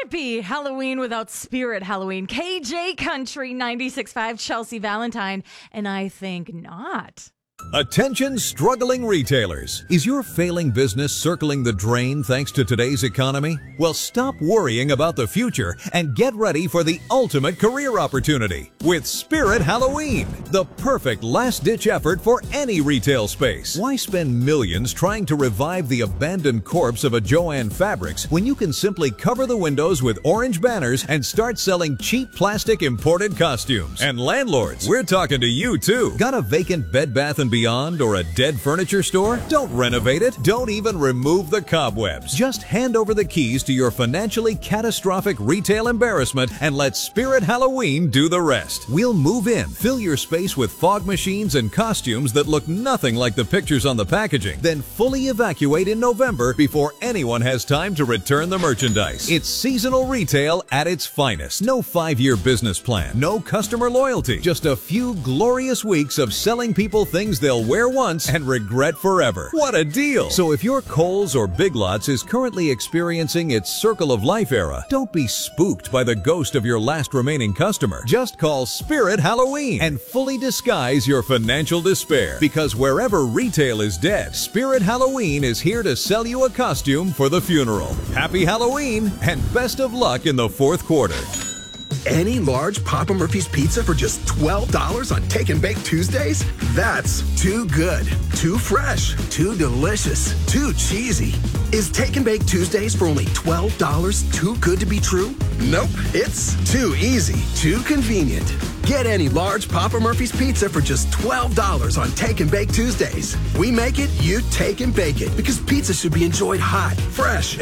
it be Halloween without Spirit Halloween? KJ Country 96.5 Chelsea Valentine, and I think not. Attention struggling retailers. Is your failing business circling the drain thanks to today's economy? Well, stop worrying about the future and get ready for the ultimate career opportunity with Spirit Halloween, the perfect last-ditch effort for any retail space. Why spend millions trying to revive the abandoned corpse of a Jo-Ann Fabrics when you can simply cover the windows with orange banners and start selling cheap plastic imported costumes? And landlords, we're talking to you too. Got a vacant Bed Bath & Beyond or a dead furniture store? Don't renovate it. Don't even remove the cobwebs. Just hand over the keys to your financially catastrophic retail embarrassment and let Spirit Halloween do the rest. We'll move in, fill your space with fog machines and costumes that look nothing like the pictures on the packaging, then fully evacuate in November before anyone has time to return the merchandise. It's seasonal retail at its finest. No 5-year business plan, no customer loyalty, just a few glorious weeks of selling people things they'll wear once and regret forever. What a deal! So if your Kohl's or Big Lots is currently experiencing its circle of life era, don't be spooked by the ghost of your last remaining customer. Just call Spirit Halloween and fully disguise your financial despair. Because wherever retail is dead, Spirit Halloween is here to sell you a costume for the funeral. Happy Halloween and best of luck in the fourth quarter. Any large Papa Murphy's pizza for just $12 on Take and Bake Tuesdays? That's too good, too fresh, too delicious, too cheesy. Is Take and Bake Tuesdays for only $12 too good to be true? Nope, it's too easy, too convenient. Get any large Papa Murphy's pizza for just $12 on Take and Bake Tuesdays. We make it, you take and bake it, because pizza should be enjoyed hot, fresh,